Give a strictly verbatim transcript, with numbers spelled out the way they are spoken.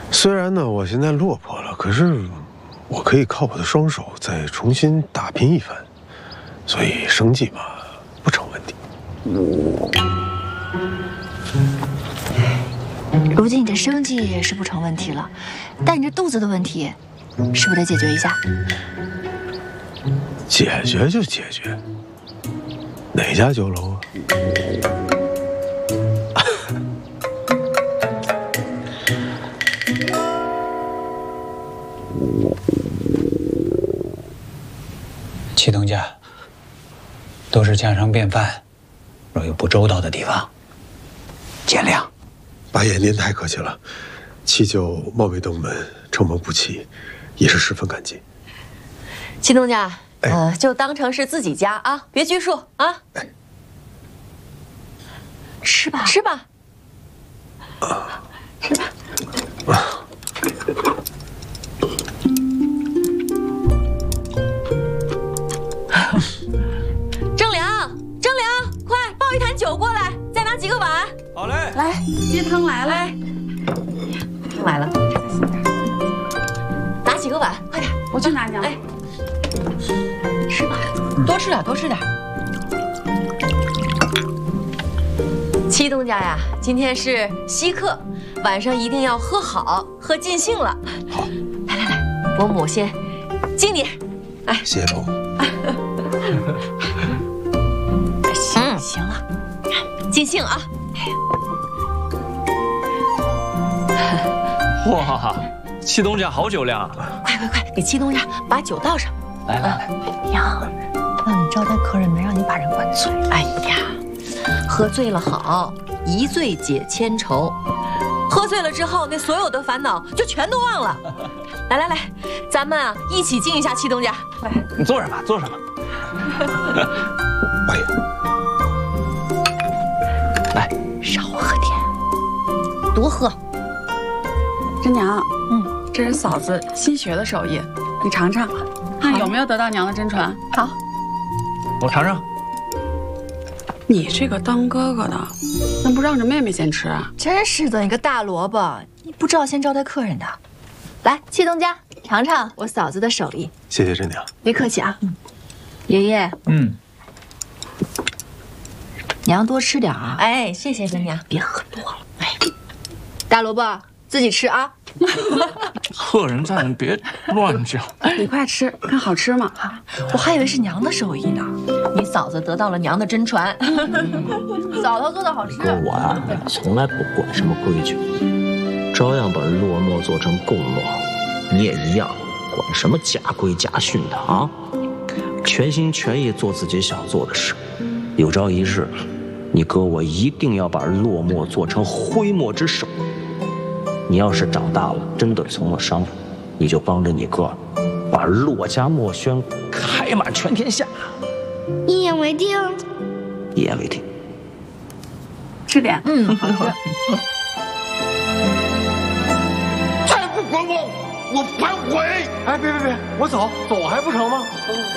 虽然呢，我现在落魄了，可是我可以靠我的双手再重新打拼一番，所以生计嘛，不成问题。 如今你这生计是不成问题了，但你这肚子的问题，是不是得解决一下？ 解决就解决。哪家酒楼啊？ 祁东家，都是家常便饭，若有不周到的地方，见谅。 八爷您太客气了，七舅冒昧登门，承蒙不弃，也是十分感激。 祁东家，呃，就当成是自己家啊，别拘束啊。哎， 吃吧， 吃吧。 啊， 吃吧。 啊。 正良，正良，快抱一坛酒过来，再拿几个碗。 好嘞， 来， 鸡汤来了， 汤来了，拿几个碗，快点， 我去拿娘。 哎，吃吧，多吃点，多吃点。祁东家呀，今天是稀客，晚上一定要喝好，喝尽兴了。 好， 来来来，伯母先敬你。哎， 谢谢伯母。 行行了，尽兴啊！ 哇，祁东家好酒量啊！ 快快快，给祁东家把酒倒上。 来来来， 娘，让你招待客人，没让你把人灌醉。 哎呀，喝醉了好，一醉解千愁。喝醉了之后，那所有的烦恼就全都忘了。来来来，咱们啊一起敬一下祁东家。来， 你坐上吧，坐上吧。 八爷， 来，少喝点，多喝。 真娘，嗯，这是嫂子新学的手艺，你尝尝，看有没有得到娘的真传。 好， 我尝尝。 你这个当哥哥的，怎么不让着妹妹先吃啊？ 真是的，你个大萝卜，你不知道先招待客人的。来，祁东家，尝尝我嫂子的手艺。 谢谢真娘。 别客气啊。嗯，爷爷， 嗯， 娘多吃点啊。 哎，谢谢真娘， 别喝多了。哎，大萝卜自己吃啊。 客人在呢，别乱叫。 你快吃，看好吃吗？ 我还以为是娘的手艺呢。 你嫂子得到了娘的真传， 嫂子做的好吃。 可我啊，从来不管什么规矩，照样把落寞做成共落。你也一样，管什么假规假训的啊？全心全意做自己想做的事。有朝一日，你哥我一定要把落寞做成挥墨之手。你要是长大了，真的从了商，你就帮着你哥，把骆家墨轩开满全天下。 一言为定。 一言为定。 吃点。 嗯，好吃。 再不管我，我反悔！ 哎，别别别，我走，走还不成吗？